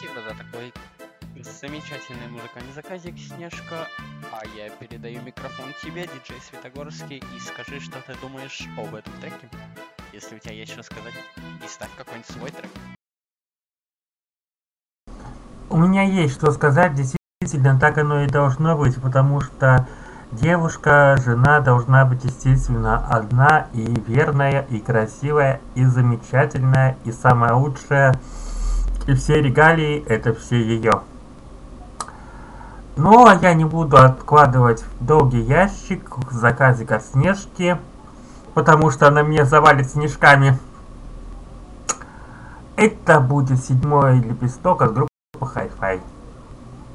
спасибо за такой замечательный музыкальный заказик, Снежка. А я передаю микрофон тебе, диджей Светогорский, и скажи, что ты думаешь об этом треке. Если у тебя есть что сказать, и ставь какой-нибудь свой трек. У меня есть что сказать, действительно так оно и должно быть, потому что девушка, жена должна быть, естественно, одна и верная, и красивая, и замечательная, и самая лучшая, и все регалии это все ее. Но я не буду откладывать в долгий ящик заказик от Снежки, потому что она мне завалит снежками. Это будет 7-й лепесток от группы Hi-Fi.